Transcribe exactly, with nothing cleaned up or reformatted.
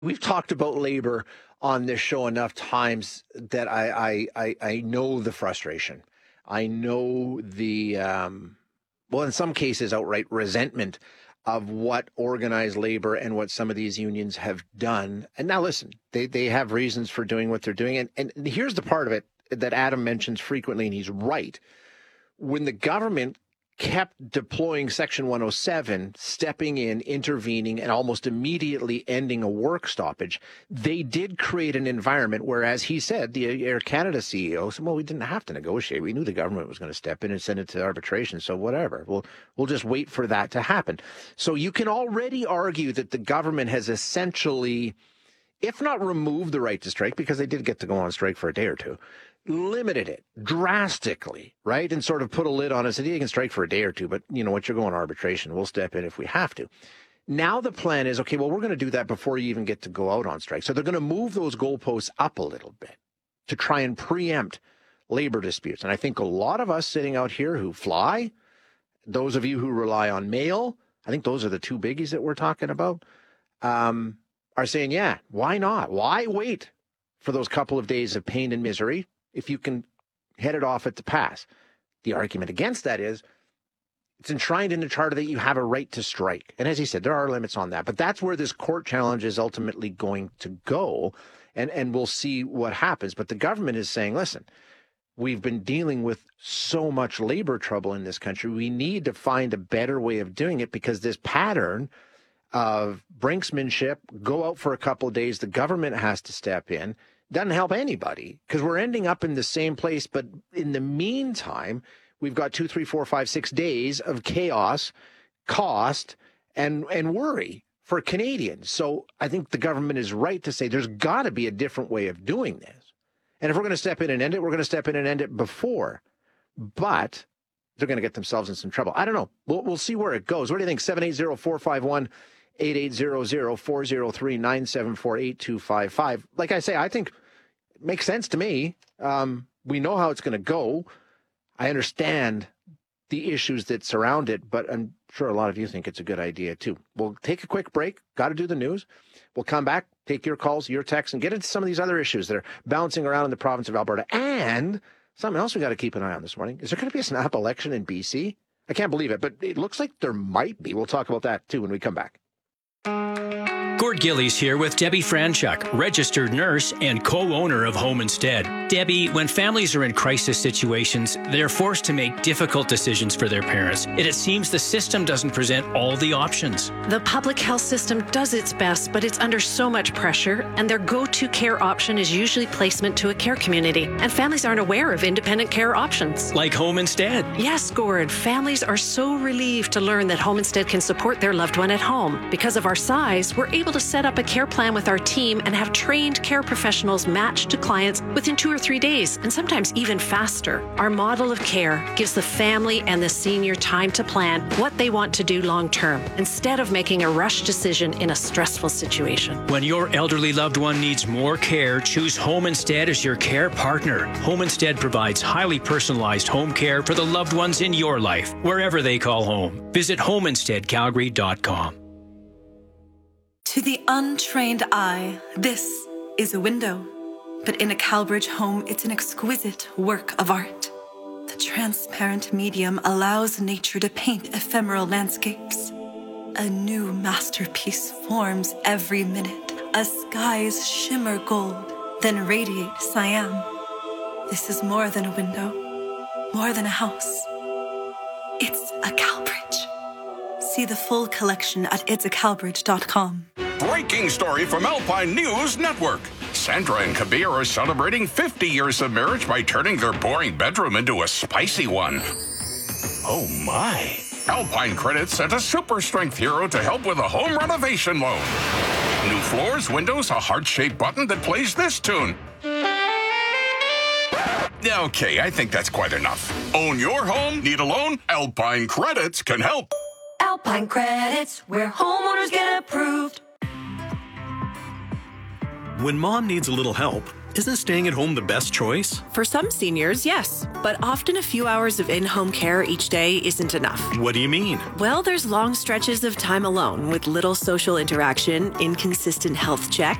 We've talked about labor on this show enough times that I I, I, I know the frustration. I know the, um, well, in some cases, outright resentment of what organized labor and what some of these unions have done. And now listen, they, they have reasons for doing what they're doing. And, and here's the part of it that Adam mentions frequently, and he's right. When the government kept deploying Section one oh seven, stepping in, intervening, and almost immediately ending a work stoppage, they did create an environment where, as he said, the Air Canada C E O said, well, we didn't have to negotiate. We knew the government was going to step in and send it to arbitration, so whatever. We'll, we'll just wait for that to happen. So you can already argue that the government has essentially, if not removed the right to strike, because they did get to go on strike for a day or two, limited it drastically, right? And sort of put a lid on it, said, you can strike for a day or two, but you know what, you're going to arbitration. We'll step in if we have to. Now the plan is, okay, well, we're going to do that before you even get to go out on strike. So they're going to move those goalposts up a little bit to try and preempt labor disputes. And I think a lot of us sitting out here who fly, those of you who rely on mail, I think those are the two biggies that we're talking about, um, are saying, yeah, why not? Why wait for those couple of days of pain and misery if you can head it off at the pass? The argument against that is it's enshrined in the charter that you have a right to strike. And as he said, there are limits on that. But that's where this court challenge is ultimately going to go. And, and we'll see what happens. But the government is saying, listen, we've been dealing with so much labor trouble in this country. We need to find a better way of doing it, because this pattern of brinksmanship, go out for a couple of days, the government has to step in, doesn't help anybody, because we're ending up in the same place. But in the meantime, we've got two, three, four, five, six days of chaos, cost, and and worry for Canadians. So I think the government is right to say there's got to be a different way of doing this. And if we're going to step in and end it, we're going to step in and end it before. But they're going to get themselves in some trouble. I don't know. We'll, we'll see where it goes. What do you think? seven eight zero, four five one, eight eight zero zero, four zero three, nine seven four, eight two five five. Like I say, I think it makes sense to me. Um, we know how it's going to go. I understand the issues that surround it, but I'm sure a lot of you think it's a good idea too. We'll take a quick break. Got to do the news. We'll come back, take your calls, your texts, and get into some of these other issues that are bouncing around in the province of Alberta. And something else we got to keep an eye on this morning. Is there going to be a snap election in B C? I can't believe it, but it looks like there might be. We'll talk about that too when we come back. Gord Gillies here with Debbie Franchuk, registered nurse and co-owner of Home Instead. Debbie, when families are in crisis situations, they're forced to make difficult decisions for their parents, and it seems the system doesn't present all the options. The public health system does its best, but it's under so much pressure, and their go-to care option is usually placement to a care community, and families aren't aware of independent care options. Like Home Instead. Yes, Gord. Families are so relieved to learn that Home Instead can support their loved one at home. Because of our size, we're able to set up a care plan with our team and have trained care professionals matched to clients within two or three days, and sometimes even faster. Our model of care gives the family and the senior time to plan what they want to do long term, instead of making a rush decision in a stressful situation. When your elderly loved one needs more care, choose Home Instead as your care partner. Home Instead provides highly personalized home care for the loved ones in your life, wherever they call home. Visit home instead calgary dot com. To the untrained eye, this is a window. But in a Calbridge home, it's an exquisite work of art. The transparent medium allows nature to paint ephemeral landscapes. A new masterpiece forms every minute as skies shimmer gold, then radiate cyan. This is more than a window, more than a house. It's a Calbridge. See the full collection at its a calbridge dot com. Breaking story from Alpine News Network. Sandra and Kabir are celebrating fifty years of marriage by turning their boring bedroom into a spicy one. Oh my. Alpine Credit sent a super strength hero to help with a home renovation loan. New floors, windows, a heart-shaped button that plays this tune. Okay, I think that's quite enough. Own your home? Need a loan? Alpine Credits can help. Alpine Credits, where homeowners get approved. When mom needs a little help, Isn't staying at home the best choice? For some seniors, yes. But often a few hours of in-home care each day isn't enough. What do you mean? Well, there's long stretches of time alone with little social interaction, inconsistent health checks,